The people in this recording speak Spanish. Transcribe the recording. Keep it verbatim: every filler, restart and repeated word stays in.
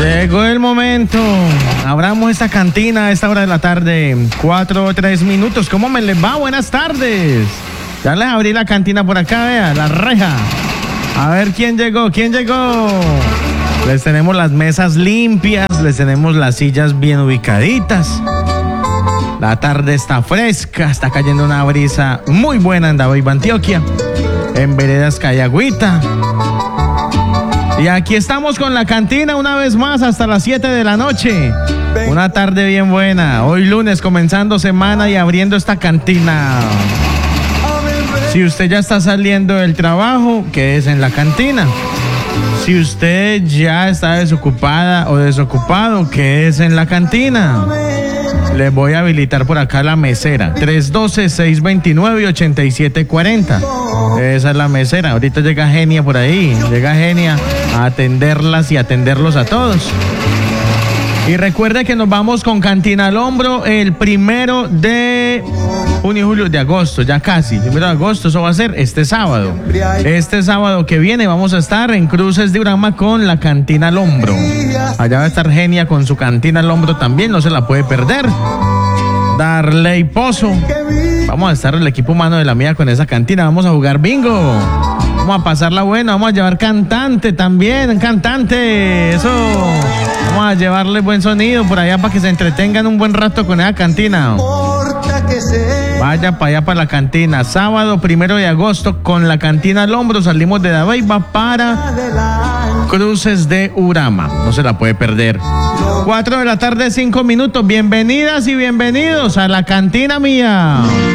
Llegó el momento. Abramos esta cantina a esta hora de la tarde. Cuatro o tres minutos. ¿Cómo me les va? Buenas tardes. Ya les abrí la cantina por acá, vea, la reja. A ver quién llegó, quién llegó. Les tenemos las mesas limpias, les tenemos las sillas bien ubicaditas. La tarde está fresca, está cayendo una brisa muy buena en Dabeiba, Antioquia. En veredas Cayagüita. Y aquí estamos con la cantina una vez más hasta las siete de la noche. Una tarde bien buena. Hoy lunes comenzando semana y abriendo esta cantina. Si usted ya está saliendo del trabajo, quédese en la cantina. Si usted ya está desocupada o desocupado, quédese en la cantina. Les voy a habilitar por acá la mesera. tres uno dos, seis dos nueve, ocho siete cuatro cero. Esa es la mesera. Ahorita llega Genia por ahí. Llega Genia a atenderlas y atenderlos a todos. Y recuerde que nos vamos con Cantina al Hombro el primero de junio y julio de agosto, ya casi. Primero de agosto, eso va a ser este sábado. Este sábado que viene vamos a estar en Cruces de Urama con la Cantina al Hombro. Allá va a estar Genia con su Cantina al Hombro también, no se la puede perder. Darley Pozo. Vamos a estar el equipo humano de la mía con esa cantina. Vamos a jugar bingo. Vamos a pasarla buena. Vamos a llevar cantante también. Cantante. Eso. Vamos a llevarle buen sonido por allá para que se entretengan un buen rato con esa cantina. Vaya para allá para la cantina. Sábado primero de agosto con la Cantina al Hombro. Salimos de Dabeiba para Cruces de Urama. No se la puede perder. Cuatro de la tarde, cinco minutos. Bienvenidas y bienvenidos a la cantina mía.